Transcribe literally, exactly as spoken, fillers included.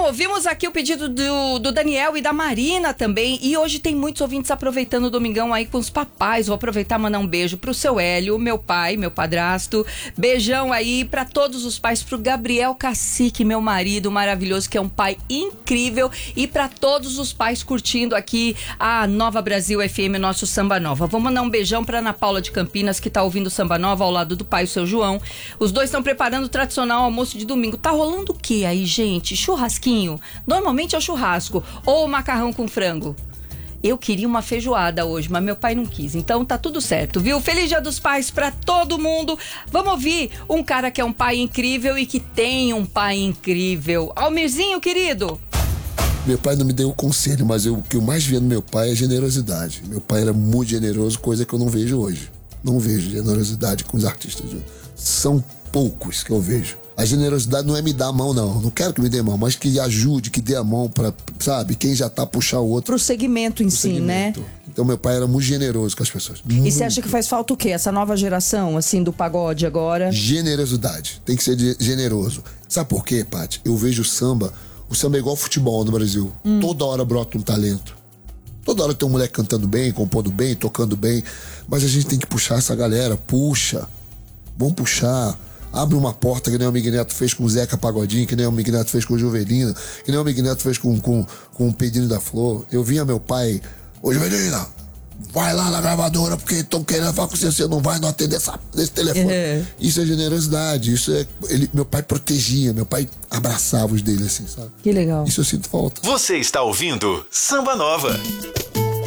ouvimos aqui o pedido do, do Daniel e da Marina também. E hoje tem muitos ouvintes aproveitando o domingão aí com os papais. Vou aproveitar e mandar um beijo pro seu Hélio, meu pai, meu padrasto. Beijão aí pra todos os pais, pro Gabriel Cacique, meu marido maravilhoso, que é um pai incrível. E pra todos os pais curtindo aqui a Nova Brasil F M, nosso Samba Nova. Vou mandar um beijão pra Ana Paula de Campinas, que tá ouvindo Samba Nova ao lado do pai, o seu João. Os dois estão preparando o tradicional almoço de domingo. Tá rolando o que aí, gente? Churrasquinho? Normalmente é o churrasco. Ou macarrão com frango. Eu queria uma feijoada hoje, mas meu pai não quis. Então tá tudo certo, viu? Feliz Dia dos Pais pra todo mundo. Vamos ouvir um cara que é um pai incrível e que tem um pai incrível. Almirzinho, querido. Meu pai não me deu conselho, mas eu, o que eu mais via no meu pai é generosidade. Meu pai era muito generoso, coisa que eu não vejo hoje. Não vejo generosidade com os artistas. São poucos que eu vejo. A generosidade não é me dar a mão, não. Não quero que me dê a mão, mas que ajude, que dê a mão pra, sabe, quem já tá puxar o outro. Pro segmento em si, segmento. Né? Então meu pai era muito generoso com as pessoas. Muito. E você acha que faz falta o quê? Essa nova geração, assim, do pagode agora? Generosidade. Tem que ser generoso. Sabe por quê, Paty? Eu vejo o samba, o samba é igual futebol no Brasil. Hum. Toda hora brota um talento. Toda hora tem um moleque cantando bem, compondo bem, tocando bem. Mas a gente tem que puxar essa galera. Puxa. Vamos puxar. Abre uma porta, que nem o Miguel Neto fez com o Zeca Pagodinho, que nem o Miguel Neto fez com o Juvelina, que nem o Miguel Neto fez com, com, com o Pedrinho da Flor. Eu via meu pai, ô Juvelina, vai lá na gravadora, porque estão querendo falar com você, você não vai não atender essa, esse telefone. Uhum. Isso é generosidade, isso é... Ele, meu pai protegia, meu pai abraçava os dele assim, sabe? Que legal. Isso eu sinto falta. Você está ouvindo Samba Nova.